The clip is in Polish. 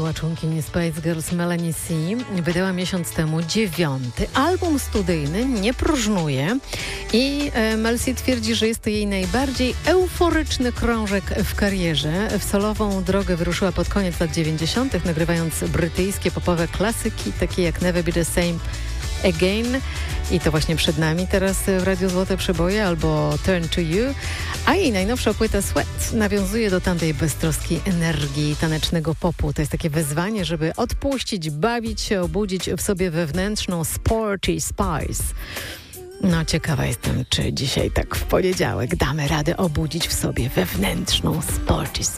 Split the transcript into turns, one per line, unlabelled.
była członkini Spice Girls Melanie C. Wydała miesiąc temu 9. album studyjny, nie próżnuje. I Mel C twierdzi, że jest to jej najbardziej euforyczny krążek w karierze. W solową drogę wyruszyła pod koniec lat 90., nagrywając brytyjskie popowe klasyki, takie jak Never Be The Same Again. I to właśnie przed nami teraz w Radiu Złote Przeboje albo Turn To You. A jej najnowsza płyta Sweat nawiązuje do tamtej beztroskiej energii tanecznego popu. To jest takie wezwanie, żeby odpuścić, bawić się, obudzić w sobie wewnętrzną sporty spice. No ciekawa jestem, czy dzisiaj tak w poniedziałek damy radę obudzić w sobie wewnętrzną sporty spice.